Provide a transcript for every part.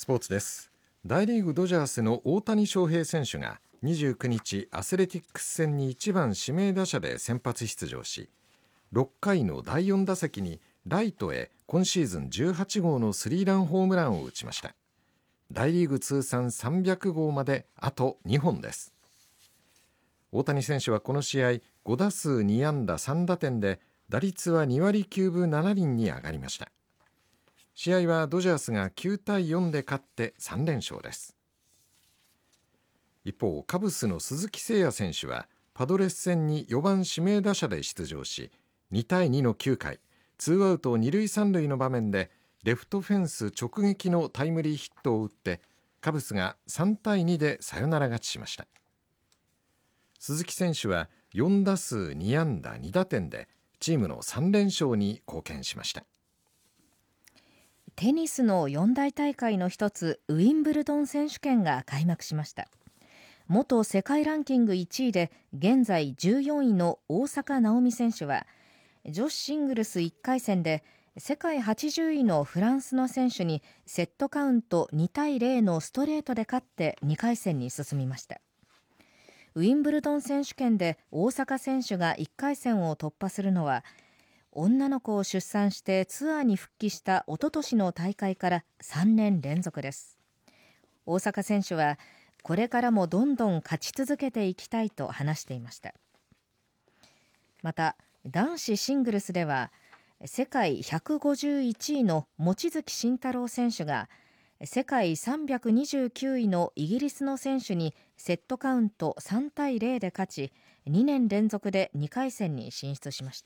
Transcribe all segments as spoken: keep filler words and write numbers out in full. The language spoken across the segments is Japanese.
スポーツです。大リーグドジャースの大谷翔平選手がにじゅうくにちアスレティックス戦にいちばん指名打者で先発出場し、ろっかいのだいよん打席にライトへ今シーズンじゅうはち号のスリーランホームランを打ちました。大リーグ通算さんびゃく号まであとにほんです。大谷選手はこの試合ご打数に安打さん打点で打率はに割きゅうぶなな厘に上がりました。試合はドジャースがきゅうたいよんで勝ってさん連勝です。一方、カブスの鈴木誠也選手はパドレス戦によばん指名打者で出場し、にたいにのきゅう回、ツーアウトに塁さん塁の場面でレフトフェンス直撃のタイムリーヒットを打ってカブスがさんたいにでサヨナラ勝ちしました。鈴木選手はよん打数に安打に打点でチームのさん連勝に貢献しました。 テニスの四大大会の一つウィンブルドン選手権が開幕しました。元世界ランキングいちいで現在じゅうよんいの大坂なおみ選手は女子シングルスいっかい戦で世界はちじゅういのフランスの選手にセットカウントにたいゼロのストレートで勝ってにかい戦に進みました。ウィンブルドン選手権で大坂選手がいっかい戦を突破するのは女の子を出産してツアーに復帰したおととしの大会からさんねん連続です。大坂選手はこれからもどんどん勝ち続けていきたいと話していました。また男子シングルスでは世界ひゃくごじゅういちいの望月慎太郎選手が世界さんびゃくにじゅうきゅういのイギリスの選手にセットカウントさんたいゼロで勝ち、にねん連続でにかい戦に進出しました。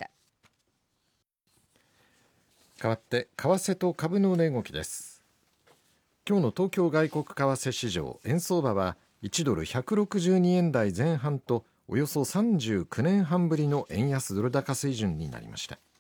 変わって為替と株の値動きです。今日の東京外国為替市場、円相場はいちドルひゃくろくじゅうにえん台前半とおよそさんじゅうきゅうねんはんぶりの円安ドル高水準になりました。